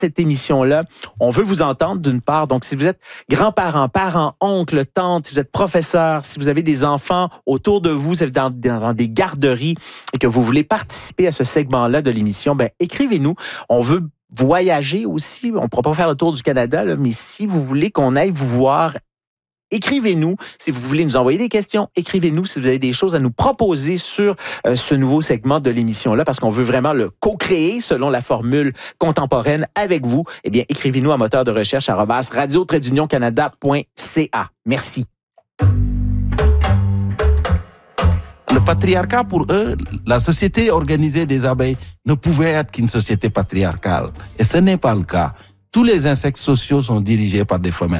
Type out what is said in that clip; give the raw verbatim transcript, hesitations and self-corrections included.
cette émission-là. On veut vous entendre d'une part. Donc, si vous êtes grands-parents, parents, oncles, tantes, si vous êtes professeurs, si vous avez des enfants autour de vous, si vous êtes dans, dans des garderies et que vous voulez participer à ce segment-là de l'émission, ben écrivez-nous. On veut voyager aussi. On ne pourra pas faire le tour du Canada, là, mais si vous voulez qu'on aille vous voir, écrivez-nous. Si vous voulez nous envoyer des questions, écrivez-nous si vous avez des choses à nous proposer sur euh, ce nouveau segment de l'émission-là, parce qu'on veut vraiment le co-créer selon la formule contemporaine avec vous. Eh bien, écrivez-nous à moteur de recherche arobase radio trait d'union canada point c a. Merci. Le patriarcat, pour eux, la société organisée des abeilles ne pouvait être qu'une société patriarcale. Et ce n'est pas le cas. Tous les insectes sociaux sont dirigés par des femelles.